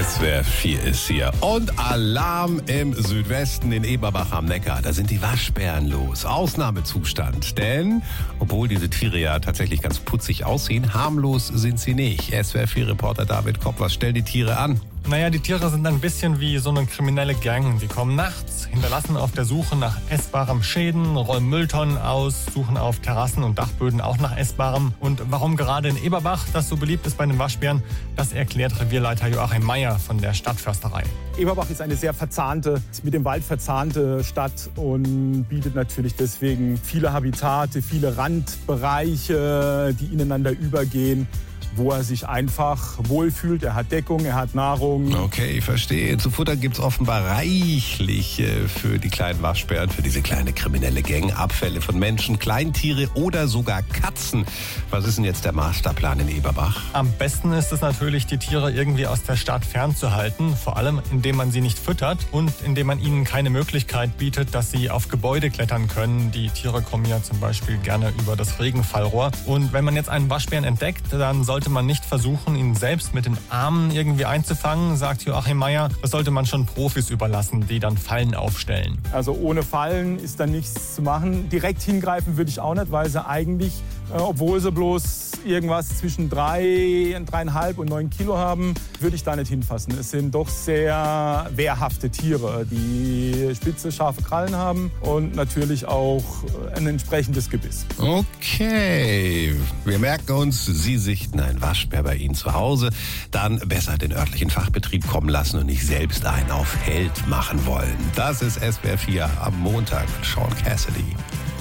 SWR 4 ist hier. Und Alarm im Südwesten in Eberbach am Neckar. Da sind die Waschbären los. Ausnahmezustand. Denn, obwohl diese Tiere ja tatsächlich ganz putzig aussehen, harmlos sind sie nicht. SWR 4-Reporter David Kopp, was stellen die Tiere an? Naja, die Tiere sind ein bisschen wie so eine kriminelle Gang. Die kommen nachts, hinterlassen auf der Suche nach essbarem Schäden, räumen Mülltonnen aus, suchen auf Terrassen und Dachböden auch nach Essbarem. Und warum gerade in Eberbach das so beliebt ist bei den Waschbären, das erklärt Revierleiter Joachim Meyer von der Stadtförsterei. Eberbach ist eine sehr mit dem Wald verzahnte Stadt und bietet natürlich deswegen viele Habitate, viele Randbereiche, die ineinander übergehen, wo er sich einfach wohlfühlt. Er hat Deckung, er hat Nahrung. Okay, verstehe. Zu futtern gibt's offenbar reichlich für die kleinen Waschbären, für diese kleine kriminelle Gang. Abfälle von Menschen, Kleintiere oder sogar Katzen. Was ist denn jetzt der Masterplan in Eberbach? Am besten ist es natürlich, die Tiere irgendwie aus der Stadt fernzuhalten. Vor allem, indem man sie nicht füttert und indem man ihnen keine Möglichkeit bietet, dass sie auf Gebäude klettern können. Die Tiere kommen ja zum Beispiel gerne über das Regenfallrohr. Und wenn man jetzt einen Waschbären entdeckt, dann sollte man nicht versuchen, ihn selbst mit den Armen irgendwie einzufangen, sagt Joachim Meyer. Das sollte man schon Profis überlassen, die dann Fallen aufstellen. Also ohne Fallen ist da nichts zu machen. Direkt hingreifen würde ich auch nicht, weil sie eigentlich, obwohl sie bloß irgendwas zwischen 3,5 und 9 Kilo haben, würde ich da nicht hinfassen. Es sind doch sehr wehrhafte Tiere, die spitze, scharfe Krallen haben und natürlich auch ein entsprechendes Gebiss. Okay, wir merken uns, Sie sichten einen Waschbär bei Ihnen zu Hause. Dann besser den örtlichen Fachbetrieb kommen lassen und nicht selbst einen auf Held machen wollen. Das ist SWR 4 am Montag mit Sean Cassidy.